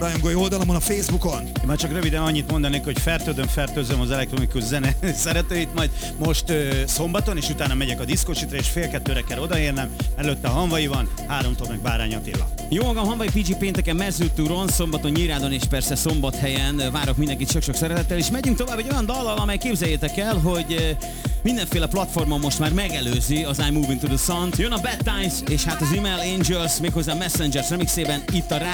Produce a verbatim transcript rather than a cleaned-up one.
rajongói oldalamon a Facebookon. Én már csak röviden annyit mondanék, hogy fertőzöm, fertőzöm az elektronikus zene szeretőit, majd most ö, szombaton, és utána megyek a diszkósitra, és fél kettőre kell odaérnem, előtte a Hanvai van, háromtól meg Bárány Attila. Jó magam, Hanvai pé gé pénteken Mezőtúron, szombaton Nyírádon és persze Szombathelyen várok mindenkit sok-sok szeretettel, és megyünk tovább egy olyan dallal, amely képzeljétek el, hogy mindenféle platformon most már megelőzi az I'm Moving to the Sun. Jön a Bad Times, és hát az Email Angels, méghozzá Messengers remixében itt a